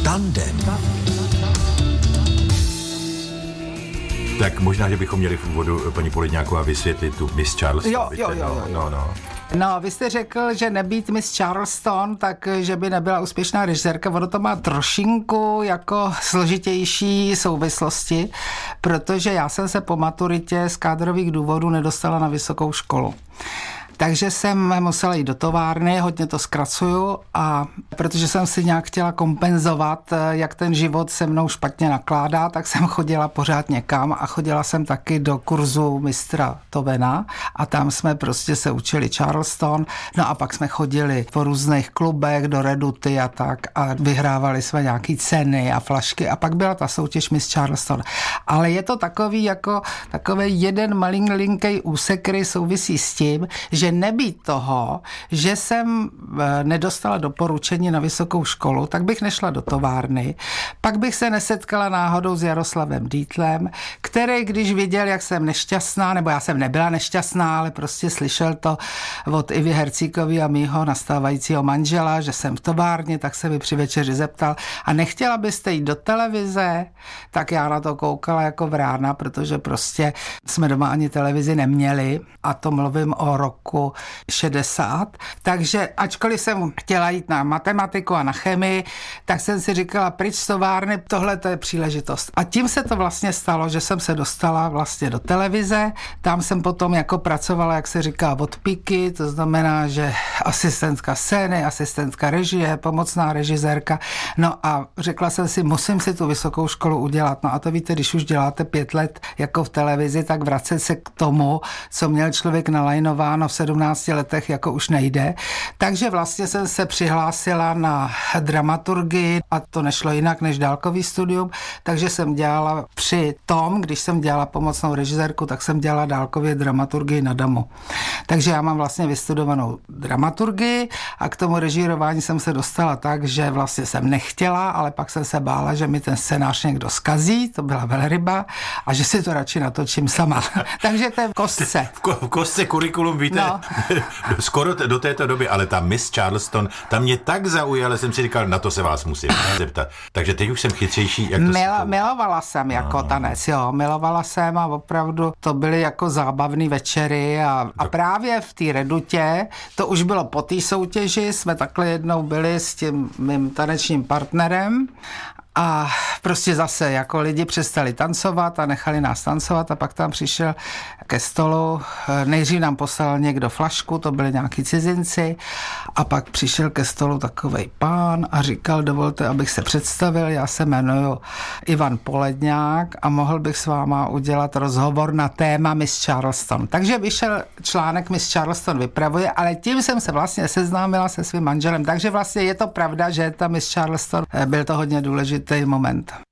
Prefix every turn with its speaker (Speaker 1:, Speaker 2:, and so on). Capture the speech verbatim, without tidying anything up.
Speaker 1: Tandem.
Speaker 2: Tak možná, že bychom měli v úvodu paní Poledňáková vysvětlit tu Miss Charleston.
Speaker 3: Jo, jo, jo, jo.
Speaker 2: No, no.
Speaker 3: No, vy jste řekl, že nebýt Miss Charleston, tak že by nebyla úspěšná režisérka. Ono to má trošinku jako složitější souvislosti, protože já jsem se po maturitě z kádrových důvodů nedostala na vysokou školu. Takže jsem musela jít do továrny, hodně to zkracuju, a protože jsem si nějak chtěla kompenzovat, jak ten život se mnou špatně nakládá, tak jsem chodila pořád někam a chodila jsem taky do kurzu mistra Tovena a tam jsme prostě se učili Charleston, no a pak jsme chodili po různých klubech do Reduty a tak a vyhrávali jsme nějaký ceny a flašky a pak byla ta soutěž Miss Charleston. Ale je to takový jako takový jeden malinký úsek, který souvisí s tím, že nebýt toho, že jsem nedostala doporučení na vysokou školu, tak bych nešla do továrny, pak bych se nesetkala náhodou s Jaroslavem Dietlem, který, když viděl, jak jsem nešťastná, nebo já jsem nebyla nešťastná, ale prostě slyšel to od Ivy Hercíkový a mýho nastávajícího manžela, že jsem v továrně, tak se mi při večeři zeptal, a nechtěla byste jít do televize? Tak já na to koukala jako vrána, protože prostě jsme doma ani televizi neměli, a to mluvím o roku šedesát, takže ačkoliv jsem chtěla jít na matematiku a na chemii, tak jsem si říkala, pryč z továrny, tohle to je příležitost. A tím se to vlastně stalo, že jsem se dostala vlastně do televize, tam jsem potom jako pracovala, jak se říká, od píky, to znamená, že asistentka scény, asistentka režie, pomocná režisérka, no a řekla jsem si, musím si tu vysokou školu udělat, no a to víte, když už děláte pět let jako v televizi, tak vracet se k tomu, co měl člověk nalajnováno v sedmnácti letech, jako už nejde. Takže vlastně jsem se přihlásila na dramaturgii a to nešlo jinak než dálkový studium, takže jsem dělala při tom, když jsem dělala pomocnou režisérku, tak jsem dělala dálkově dramaturgii na damu. Takže já mám vlastně vystudovanou dramaturgii a k tomu režírování jsem se dostala tak, že vlastně jsem nechtěla, ale pak jsem se bála, že mi ten scénář někdo zkazí, to byla velryba, a že si to radši natočím sama. Takže to je v kostce.
Speaker 2: V, ko- v kostce kurikulum, víte, no. Skoro t- do této doby, ale ta Miss Charleston, ta mě tak zaujala, jsem si říkal, na to se vás musím zeptat. Takže teď už jsem chytřejší. Jak to
Speaker 3: Mil,
Speaker 2: se...
Speaker 3: Milovala jsem jako no. tanec, jo, milovala jsem a opravdu to byly jako zábavné večery a, a právě v té Redutě, to už bylo po té soutěži, jsme takhle jednou byli s tím mým tanečním partnerem a prostě zase jako lidi přestali tancovat a nechali nás tancovat a pak tam přišel ke stolu, nejdřív nám poslal někdo flašku, to byli nějaký cizinci, a pak přišel ke stolu takovej pán a říkal, dovolte, abych se představil, já se jmenuji Ivan Poledňák a mohl bych s váma udělat rozhovor na téma Miss Charleston. Takže vyšel článek Miss Charleston vypravuje, ale tím jsem se vlastně seznámila se svým manželem, takže vlastně je to pravda, že ta Miss Charleston byl to hodně důležitý moment.